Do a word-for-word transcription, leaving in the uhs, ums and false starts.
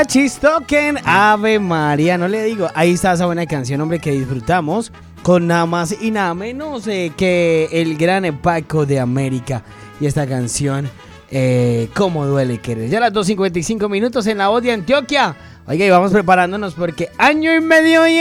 mariachis toquen Ave María, no le digo, ahí está esa buena canción, hombre, que disfrutamos con nada más y nada menos eh, que el gran Paco de América. Y esta canción, eh, ¿cómo duele querer? Ya a las dos cincuenta y cinco minutos en la voz de Antioquia. Oiga, y vamos preparándonos porque año y medio y